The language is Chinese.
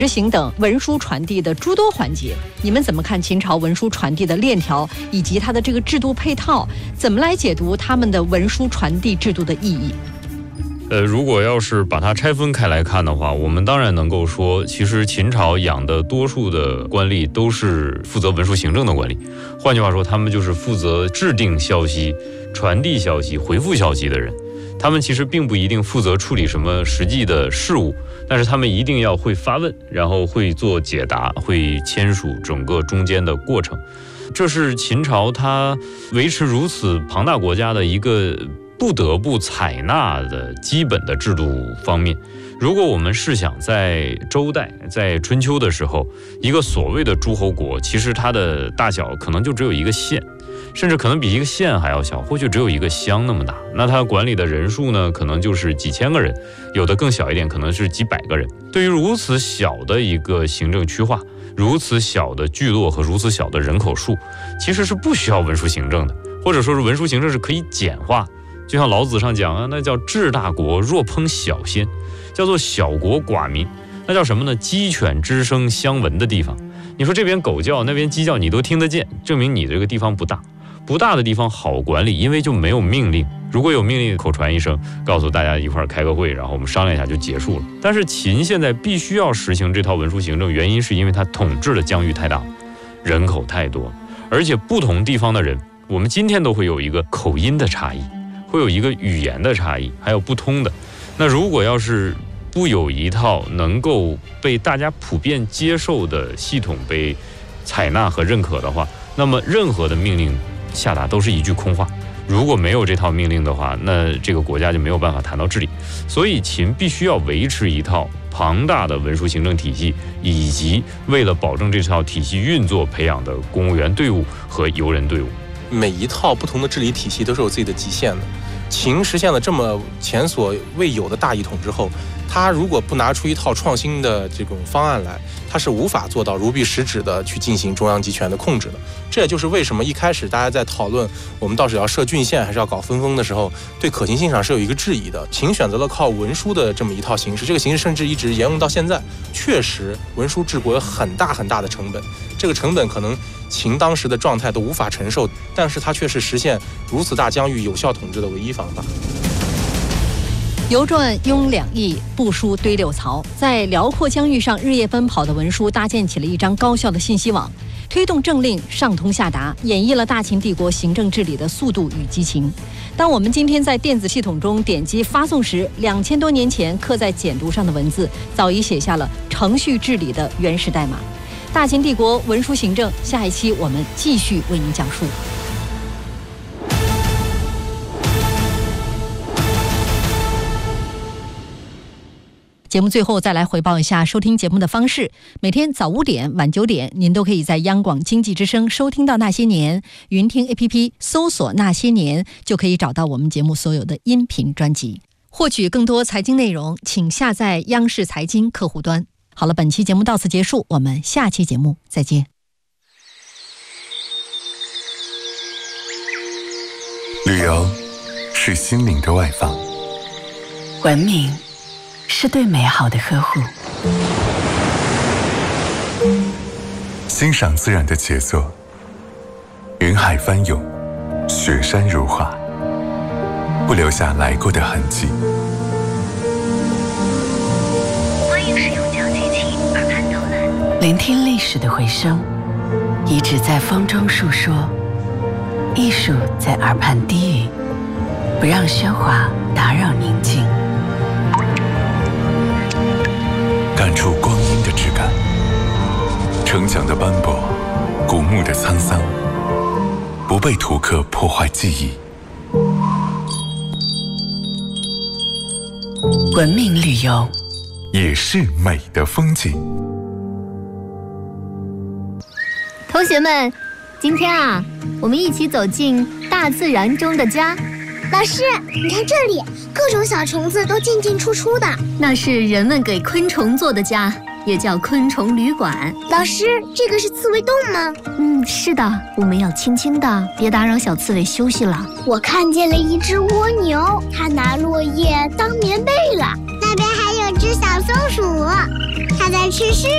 执行等文书传递的诸多环节，你们怎么看秦朝文书传递的链条以及它的这个制度配套？怎么来解读他们的文书传递制度的意义？ 如果要是把它拆分开来看的话，我们当然能够说，其实秦朝养的多数的官吏都是负责文书行政的官吏，换句话说，他们就是负责制定消息、传递消息、回复消息的人。他们其实并不一定负责处理什么实际的事务，但是他们一定要会发问，然后会做解答，会签署整个中间的过程。这是秦朝它维持如此庞大国家的一个不得不采纳的基本的制度方面。如果我们试想在周代，在春秋的时候，一个所谓的诸侯国，其实它的大小可能就只有一个县，甚至可能比一个县还要小，或许只有一个乡那么大。那它管理的人数呢，可能就是几千个人，有的更小一点，可能是几百个人。对于如此小的一个行政区划，如此小的聚落和如此小的人口数，其实是不需要文书行政的，或者说是文书行政是可以简化。就像老子上讲啊，那叫治大国若烹小鲜，叫做小国寡民。那叫什么呢？鸡犬之声相闻的地方。你说这边狗叫，那边鸡叫，你都听得见，证明你这个地方不大。不大的地方好管理，因为就没有命令。如果有命令，口传一声，告诉大家一块开个会，然后我们商量一下就结束了。但是秦现在必须要实行这套文书行政，原因是因为它统治的疆域太大，人口太多，而且不同地方的人，我们今天都会有一个口音的差异，会有一个语言的差异，还有不通的。那如果要是不有一套能够被大家普遍接受的系统被采纳和认可的话，那么任何的命令下达都是一句空话。如果没有这套命令的话，那这个国家就没有办法谈到治理。所以秦必须要维持一套庞大的文书行政体系，以及为了保证这套体系运作培养的公务员队伍和游人队伍。 每一套不同的治理体系都是有自己的极限的。秦实现了这么前所未有的大一统之后，他如果不拿出一套创新的这种方案来，他是无法做到如臂使指的去进行中央集权的控制的。这也就是为什么一开始大家在讨论我们到底要设郡县还是要搞分封的时候，对可行性上是有一个质疑的。秦选择了靠文书的这么一套形式，这个形式甚至一直沿用到现在。确实，文书治国有很大很大的成本，这个成本可能秦当时的状态都无法承受，但是它却是实现如此大疆域有效统治的唯一方法。 邮传拥2亿，部书堆6槽，在辽阔疆域上日夜奔跑的文书搭建起了一张高效的信息网，推动政令上通下达，演绎了大秦帝国行政治理的速度与激情。当我们今天在电子系统中点击发送时，2000多年前刻在简牍上的文字早已写下了程序治理的原始代码。大秦帝国文书行政，下一期我们继续为您讲述。节目最后再来回报一下收听节目的方式。每天早5点、晚9点，您都可以在央广经济之声收听到《那些年》，云听 APP 搜索《那些年》就可以找到我们节目所有的音频专辑。获取更多财经内容，请下载央视财经客户端。好了，本期节目到此结束，我们下期节目再见。 旅游是心灵的外放， 文明是对美好的呵护， 欣赏自然的杰作，云海翻涌，雪山如画，不留下来过的痕迹。 欢迎使用交机器耳畔导览，聆听历史的回声，遗址在风中述说，艺术在耳畔低语，不让喧哗打扰宁静。 感触光阴的质感，城墙的斑驳，古墓的沧桑，不被图刻破坏记忆。 文明旅游也是美的风景。 同学们，今天啊，我们一起走进大自然中的家。 老师，你看这里，各种小虫子都进进出出的。 那是人们给昆虫做的家，也叫昆虫旅馆。 老师，这个是刺猬洞吗？ 是的，我们要轻轻的，别打扰小刺猬休息了。 我看见了一只蜗牛，它拿落叶当棉被了。 那边还有只小松鼠，它在吃柿